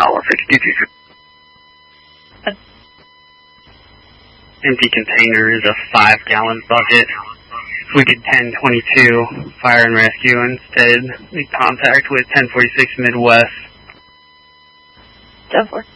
$1.62. Empty container is a 5-gallon bucket. Wicked 1022, fire and rescue instead. Make contact with 1046 Midwest. 10-4.